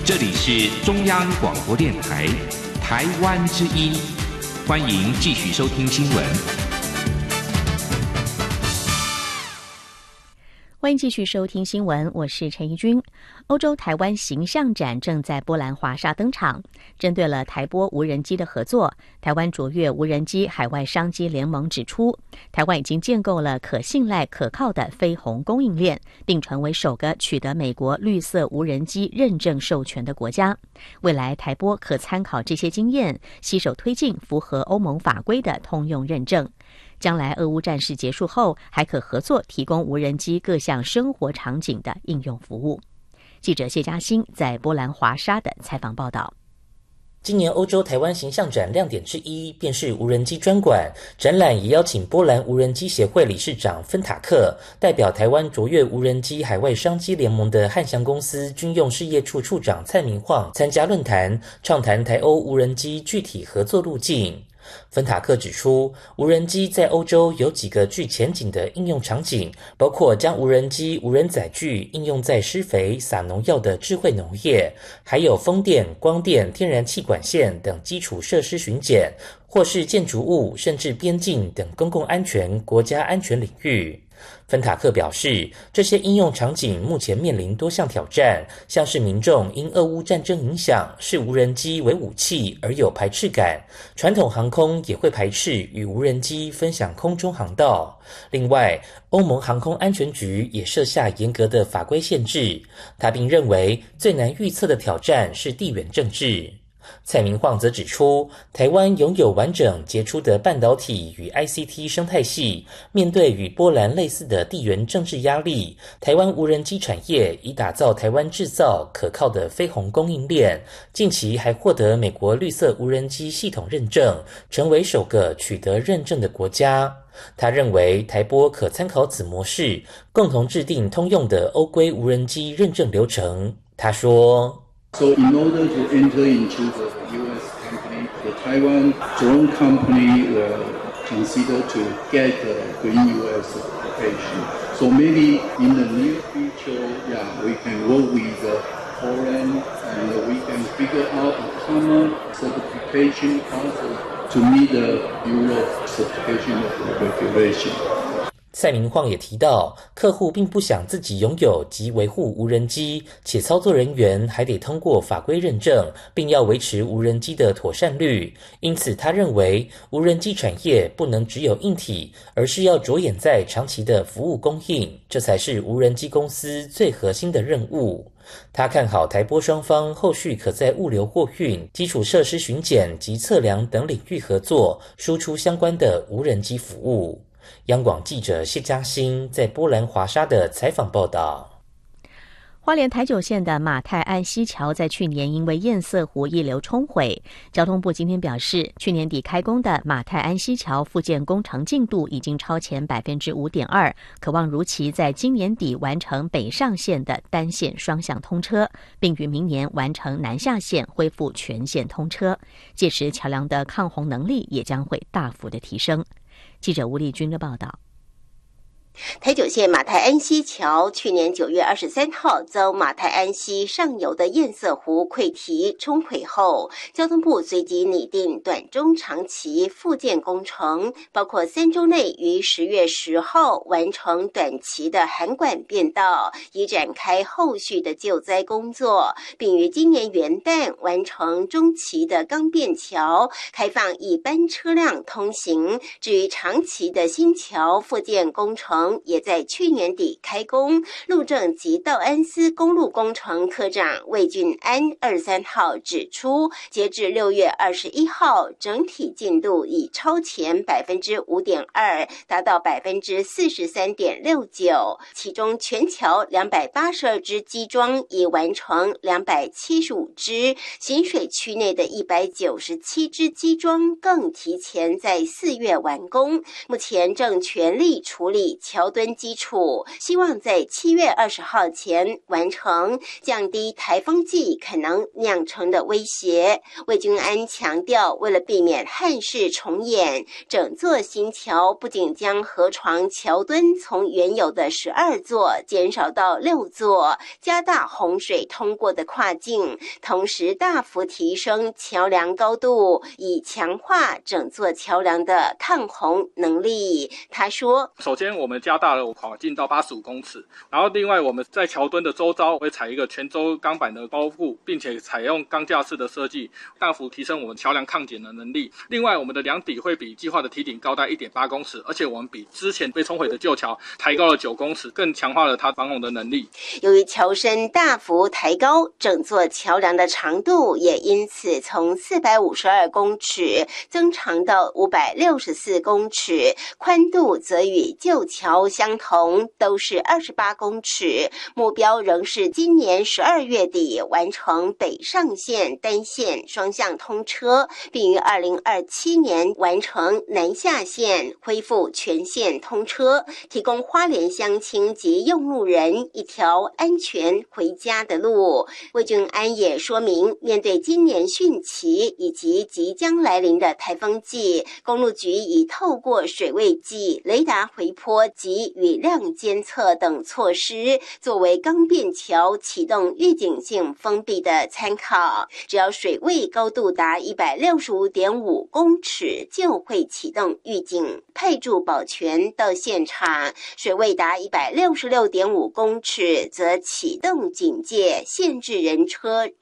这里是中央广播电台台湾之音，欢迎继续收听新闻。 欢迎继续收听新闻，我是陈怡君。欧洲台湾形象展正在波兰华沙登场。针对了台波无人机的合作，台湾卓越无人机海外商机联盟指出，台湾已经建构了可信赖可靠的飞鸿供应链，并成为首个取得美国绿色无人机认证授权的国家。未来台波可参考这些经验，携手推进符合欧盟法规的通用认证。将来俄乌战事结束后，还可合作提供无人机各项生活场景的应用服务。记者谢嘉欣在波兰华沙的采访报道。 今年欧洲台湾形象展亮点之一便是无人机专馆，展览也邀请波兰无人机协会理事长芬塔克，代表台湾卓越无人机海外商机联盟的汉翔公司军用事业处处长蔡明晃参加论坛，畅谈台欧无人机具体合作路径。芬塔克指出，无人机在欧洲有几个具前景的应用场景，包括将无人机无人载具应用在施肥、撒农药的智慧农业，还有风电、光电、天然气管线等基础设施巡检，或是建筑物甚至边境等公共安全、国家安全领域。芬塔克表示，这些应用场景目前面临多项挑战，像是民众因俄乌战争影响视无人机为武器而有排斥感，传统航空也会排斥与无人机分享空中航道。另外，欧盟航空安全局也设下严格的法规限制，他并认为最难预测的挑战是地缘政治。蔡明晃则指出，台湾拥有完整杰出的半导体与 ICT 生态系，面对与波兰类似的地缘政治压力，台湾无人机产业已打造台湾制造可靠的飞鸿供应链，近期还获得美国绿色无人机系统认证，成为首个取得认证的国家。他认为台波可参考此模式，共同制定通用的欧规无人机认证流程。他说 So in order to enter into the U.S. company, the Taiwan drone company will consider to get the green U.S. certification. So maybe in the near future, we can work with the foreign and we can figure out a common certification process to meet the Europe certification regulation. 蔡明晃也提到，客户并不想自己拥有及维护无人机，且操作人员还得通过法规认证，并要维持无人机的妥善率。因此他认为无人机产业不能只有硬体，而是要着眼在长期的服务供应，这才是无人机公司最核心的任务。他看好台波双方后续可在物流货运、基础设施巡检及测量等领域合作，输出相关的无人机服务。央广记者谢嘉欣在波兰华沙的采访报道。 花莲台九线的马太安溪桥在去年因为堰塞湖溢流冲毁，交通部今天表示，去年底开工的马太安溪桥复建工程进度已经超前 5.2%， 可望如期在今年底完成北上线的单线双向通车，并于明年完成南下线恢复全线通车，届时桥梁的抗洪能力也将会大幅的提升。记者吴丽君的报道。 台九线马太安溪桥去年9月23号遭马太安溪上游的堰塞湖溃堤冲毁后，交通部随即拟定短中长期复建工程，包括3周内于10月10号完成短期的涵管变道，以展开后续的救灾工作，并于今年元旦完成中期的钢便桥开放一般车辆通行。至于长期的新桥复建工程也在去年底开工。路政及道安司公路工程科长魏俊安23号指出，截至6月21号，整体进度已超前 5.2%， 达到 43.69%， 其中全桥282只基桩已完成275只，新水区内的197只基桩更提前在4月完工，目前正全力处理桥墩基础，希望在7月20号前完成，降低台风季可能酿成的威胁。魏俊安强调，为了避免憾事重演，整座新桥不仅将河床桥墩从原有的12座减少到6座，加大洪水通过的跨境，同时大幅提升桥梁高度，以强化整座桥梁的抗洪能力。他说， 首先我们加大了跨境到85公尺，然后另外我们在桥墩的周遭会采一个全周钢板的包覆，并且采用钢架式的设计，大幅提升我们桥梁抗减的能力。另外我们的梁底会比计划的堤顶高达 1.8 公尺，而且我们比之前被冲毁的旧桥抬高了9公尺，更强化了它防洪的能力。 由于桥身大幅抬高，整座桥梁的长度也因此从452公尺增长到564公尺，宽度则与旧桥相同，都是28公尺。目标仍是今年12月底完成北上线单线双向通车，并于2027年完成南下线恢复全线通车，提供花莲乡亲及用路人一条安全回家的路。魏俊安也说明，面对今年汛期以及即将来临的台风季，公路局已透过水位计、雷达回波及雨量监测等措施，作为钢便桥启动预警性封闭的参考。只要水位高度达 165.5 公尺，就会启动预警，派驻保全到现场；水位达 166.5 公尺，则启动警戒，限制人车